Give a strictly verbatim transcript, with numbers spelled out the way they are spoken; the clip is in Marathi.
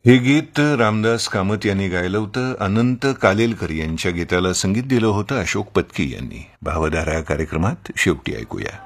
हे गीत रामदास कामत यांनी गायलं होतं. अनंत कालेलकर यांच्या गीताला संगीत दिलं होतं अशोक पत्की यांनी. भावधारा कार्यक्रमात शेवटी ऐकूया.